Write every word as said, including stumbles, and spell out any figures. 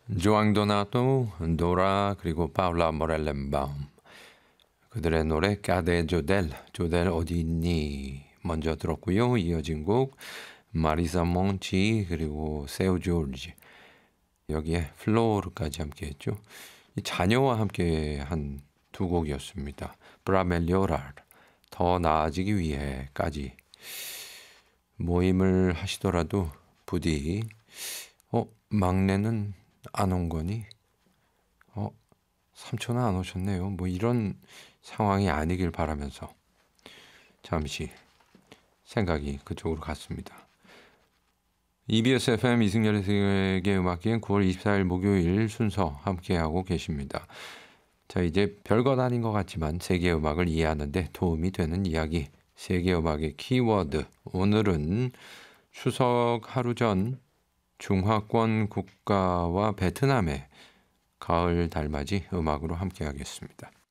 조앙 도나토, 도라 그리고 파울라 모렐렌바움 그들의 노래 까데 조델, 조델 어디 있니 먼저 들었고요. 이어진 곡 마리사 몬치 그리고 세우 조르지 여기에 플로르까지 함께했죠. 이 자녀와 함께한 두 곡이었습니다. 브라멜리오랄 더 나아지기 위해까지 모임을 하시더라도 부디 어 막내는 안 온 거니? 어 삼촌은 안 오셨네요. 뭐 이런 상황이 아니길 바라면서 잠시 생각이 그쪽으로 갔습니다. 이비에스 에프엠 이승열의 세계 음악기행 구월 이십사일 목요일 순서 함께하고 계십니다. 자, 이제 별것 아닌 것 같지만 세계 음악을 이해하는 데 도움이 되는 이야기, 세계 음악의 키워드. 오늘은 추석 하루 전 중화권 국가와 베트남의 가을 달맞이 음악으로 함께하겠습니다.